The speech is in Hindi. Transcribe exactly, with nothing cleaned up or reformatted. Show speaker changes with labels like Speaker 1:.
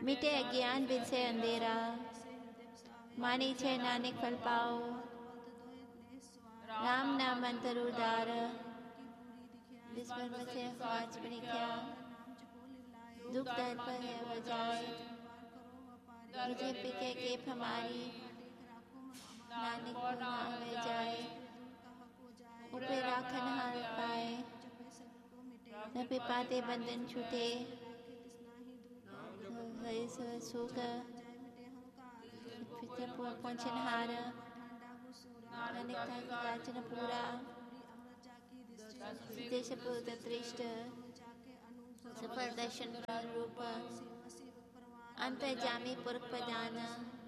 Speaker 1: मिटे अज्ञान बिन से अंधेरा, मानी छे नानक फल पाओ। राम नाम अंतर उदार, विस्मरण से पाँच परिख्या। दुख दर्द पर है बजाय, मुझे पिके केप हमारी। नानक को नाम ले जाए, ऊपे राखन हार पाए। न पाते बंधन छूटे, हरि सुख पहुँचनहार। नानक का राजन पूरा, देश दृष्ट सफल दर्शन रूप। अंतर्जामी पुरख प्रदान,